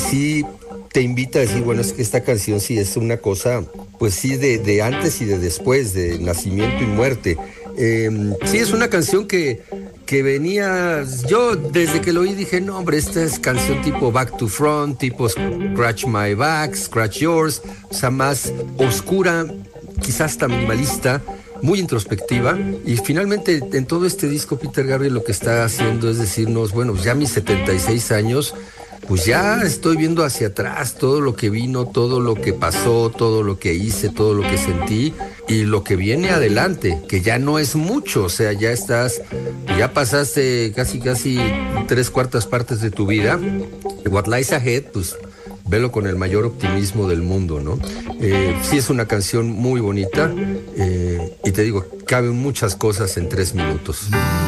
sí te invita a decir, bueno, es que esta canción sí es una cosa, pues sí, de antes y de después, de nacimiento y muerte. Sí, es una canción que venía, yo desde que lo oí dije, no, hombre, esta es canción tipo Back to Front, tipo Scratch My Back, Scratch Yours, o sea, más oscura, quizás hasta minimalista, muy introspectiva. Y finalmente en todo este disco Peter Gabriel lo que está haciendo es decirnos, bueno, ya mis 76 años, pues ya estoy viendo hacia atrás todo lo que vino, todo lo que pasó, todo lo que hice, todo lo que sentí y lo que viene adelante, que ya no es mucho, o sea, ya pasaste casi 3/4 partes de tu vida. What lies ahead, pues velo con el mayor optimismo del mundo, ¿no? Sí es una canción muy bonita y te digo, caben muchas cosas en 3 minutos.